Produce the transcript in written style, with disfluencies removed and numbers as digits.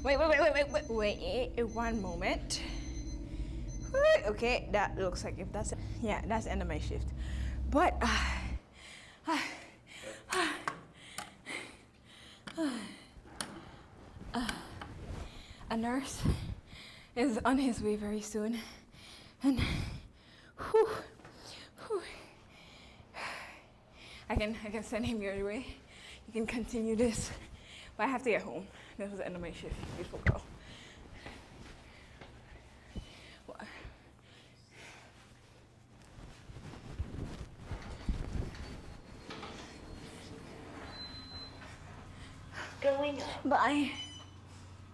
Wait, one moment. Okay, that looks like if that's yeah, that's the end of my shift. But a nurse is on his way very soon, and I can send him your way. You can continue this, but I have to get home. This was the end of my shift, beautiful girl. What? Going up. Bye.